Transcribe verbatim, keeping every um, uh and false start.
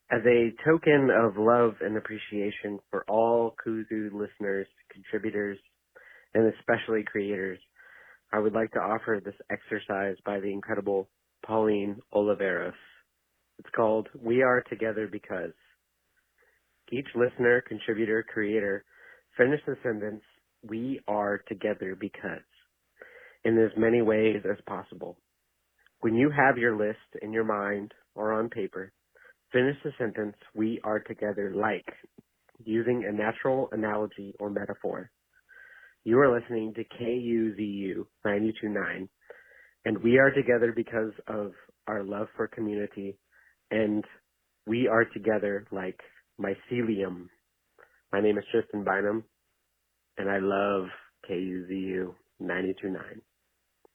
As a token of love and appreciation for all Kuzu listeners, contributors, and especially creators, I would like to offer this exercise by the incredible Pauline Oliveros. It's called We Are Together Because. Each listener, contributor, creator, finish the sentence, we are together because, in as many ways as possible. When you have your list in your mind or on paper, finish the sentence, we are together like, using a natural analogy or metaphor. You are listening to K U Z U ninety-two point nine, and we are together because of our love for community, and we are together like mycelium. My name is Tristan Bynum, and I love K U Z U ninety-two point nine.